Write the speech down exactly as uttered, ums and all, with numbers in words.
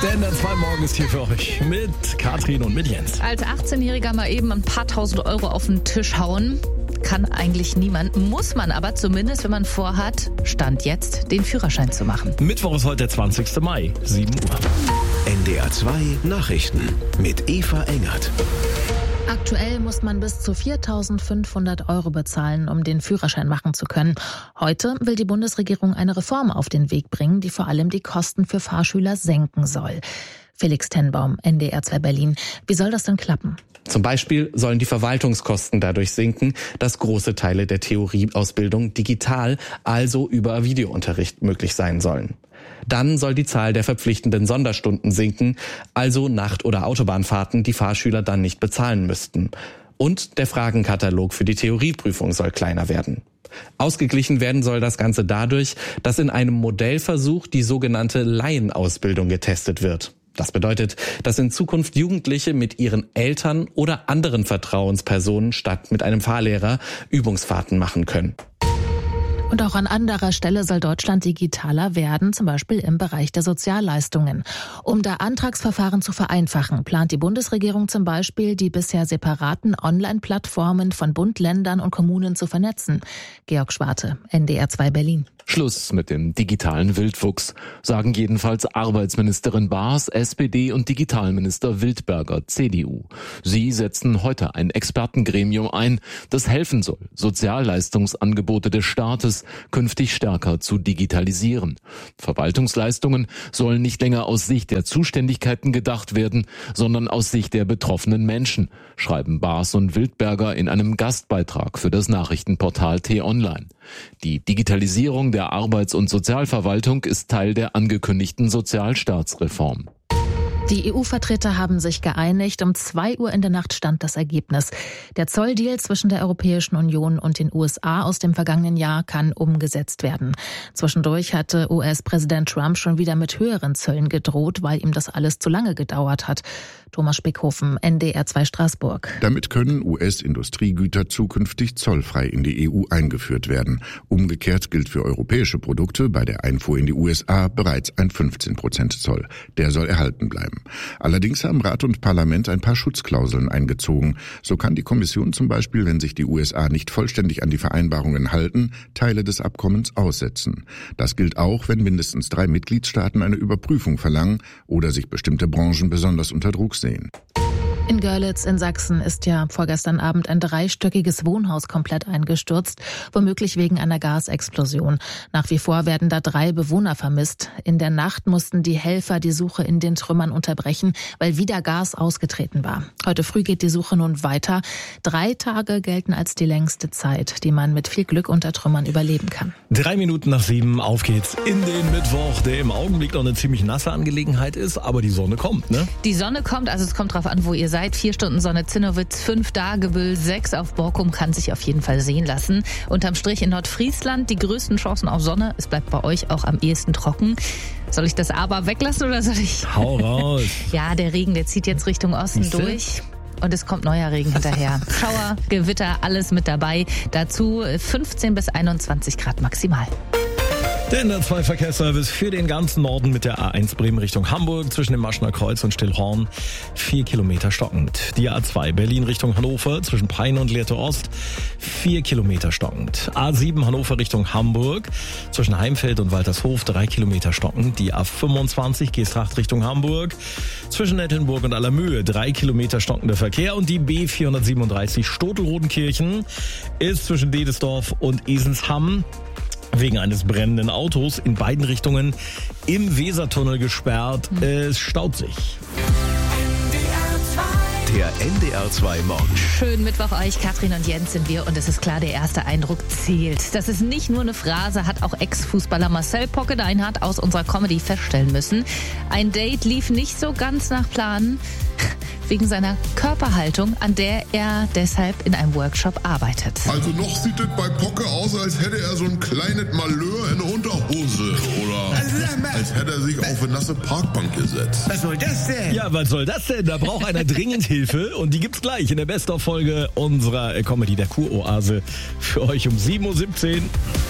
Der N D R zwei Morgen ist hier für euch mit Katrin und mit Jens. Als achtzehnjähriger mal eben ein paar tausend Euro auf den Tisch hauen, kann eigentlich niemand, muss man aber zumindest, wenn man vorhat, Stand jetzt, den Führerschein zu machen. Mittwoch ist heute der zwanzigster Mai, sieben Uhr. N D R zwei Nachrichten mit Eva Engert. Aktuell muss man bis zu viertausendfünfhundert Euro bezahlen, um den Führerschein machen zu können. Heute will die Bundesregierung eine Reform auf den Weg bringen, die vor allem die Kosten für Fahrschüler senken soll. Felix Tenbaum, N D R zwei Berlin. Wie soll das denn klappen? Zum Beispiel sollen die Verwaltungskosten dadurch sinken, dass große Teile der Theorieausbildung digital, also über Videounterricht möglich sein sollen. Dann soll die Zahl der verpflichtenden Sonderstunden sinken, also Nacht- oder Autobahnfahrten, die Fahrschüler dann nicht bezahlen müssten. Und der Fragenkatalog für die Theorieprüfung soll kleiner werden. Ausgeglichen werden soll das Ganze dadurch, dass in einem Modellversuch die sogenannte Laienausbildung getestet wird. Das bedeutet, dass in Zukunft Jugendliche mit ihren Eltern oder anderen Vertrauenspersonen statt mit einem Fahrlehrer Übungsfahrten machen können. Und auch an anderer Stelle soll Deutschland digitaler werden, zum Beispiel im Bereich der Sozialleistungen. Um da Antragsverfahren zu vereinfachen, plant die Bundesregierung zum Beispiel, die bisher separaten Online-Plattformen von Bund, Ländern und Kommunen zu vernetzen. Georg Schwarte, N D R zwei Berlin. Schluss mit dem digitalen Wildwuchs, sagen jedenfalls Arbeitsministerin Baas, S P D und Digitalminister Wildberger, C D U. Sie setzen heute ein Expertengremium ein, das helfen soll, Sozialleistungsangebote des Staates künftig stärker zu digitalisieren. Verwaltungsleistungen sollen nicht länger aus Sicht der Zuständigkeiten gedacht werden, sondern aus Sicht der betroffenen Menschen, schreiben Baas und Wildberger in einem Gastbeitrag für das Nachrichtenportal T-Online. Die Digitalisierung der Arbeits- und Sozialverwaltung ist Teil der angekündigten Sozialstaatsreform. Die E U-Vertreter haben sich geeinigt. Um zwei Uhr in der Nacht stand das Ergebnis. Der Zolldeal zwischen der Europäischen Union und den U S A aus dem vergangenen Jahr kann umgesetzt werden. Zwischendurch hatte U S-Präsident Trump schon wieder mit höheren Zöllen gedroht, weil ihm das alles zu lange gedauert hat. Thomas Spickhofen, N D R zwei Straßburg. Damit können U S-Industriegüter zukünftig zollfrei in die E U eingeführt werden. Umgekehrt gilt für europäische Produkte bei der Einfuhr in die U S A bereits ein fünfzehn Prozent Zoll. Der soll erhalten bleiben. Allerdings haben Rat und Parlament ein paar Schutzklauseln eingezogen. So kann die Kommission zum Beispiel, wenn sich die U S A nicht vollständig an die Vereinbarungen halten, Teile des Abkommens aussetzen. Das gilt auch, wenn mindestens drei Mitgliedstaaten eine Überprüfung verlangen oder sich bestimmte Branchen besonders unter Druck sehen. In Görlitz in Sachsen ist ja vorgestern Abend ein dreistöckiges Wohnhaus komplett eingestürzt, womöglich wegen einer Gasexplosion. Nach wie vor werden da drei Bewohner vermisst. In der Nacht mussten die Helfer die Suche in den Trümmern unterbrechen, weil wieder Gas ausgetreten war. Heute früh geht die Suche nun weiter. Drei Tage gelten als die längste Zeit, die man mit viel Glück unter Trümmern überleben kann. Drei Minuten nach sieben, auf geht's in den Mittwoch, der im Augenblick noch eine ziemlich nasse Angelegenheit ist, aber die Sonne kommt, ne? Die Sonne kommt, also es kommt drauf an, wo ihr seid. Vier Stunden Sonne Zinnowitz, fünf Dagebüll, sechs auf Borkum, kann sich auf jeden Fall sehen lassen. Unterm Strich in Nordfriesland die größten Chancen auf Sonne. Es bleibt bei euch auch am ehesten trocken. Soll ich das aber weglassen oder soll ich? Hau raus. Ja, der Regen, der zieht jetzt Richtung Osten Siehste? durch. Und es kommt neuer Regen hinterher. Schauer, Gewitter, alles mit dabei. Dazu fünfzehn bis einundzwanzig Grad maximal. Der N D R zwei Verkehrsservice für den ganzen Norden mit der A eins Bremen Richtung Hamburg zwischen dem Maschner Kreuz und Stillhorn vier Kilometer stockend. Die A zwei Berlin Richtung Hannover zwischen Peine und Lehrte Ost vier Kilometer stockend. A sieben Hannover Richtung Hamburg zwischen Heimfeld und Waltershof drei Kilometer stockend. Die A fünfundzwanzig Geesthacht Richtung Hamburg zwischen Nettenburg und Allermöhe drei Kilometer stockender Verkehr. Und die B vierhundertsiebenunddreißig Stotelrodenkirchen ist zwischen Dedesdorf und Esensham wegen eines brennenden Autos in beiden Richtungen im Wesertunnel gesperrt. Es staut sich. Der N D R zwei Morgen. Schönen Mittwoch euch, Katrin und Jens sind wir und es ist klar, der erste Eindruck zählt. Das ist nicht nur eine Phrase, hat auch Ex-Fußballer Marcel Pocke-Deinhardt aus unserer Comedy feststellen müssen. Ein Date lief nicht so ganz nach Plan wegen seiner Körperhaltung, an der er deshalb in einem Workshop arbeitet. Also noch sieht es bei Pocke aus, als hätte er so ein kleines Malheur in der Unterhose. Oder als hätte er sich auf eine nasse Parkbank gesetzt. Was soll das denn? Ja, was soll das denn? Da braucht einer dringend Hilfe und die gibt's gleich in der Best-of-Folge unserer Comedy der Kuroase für euch um sieben Uhr siebzehn.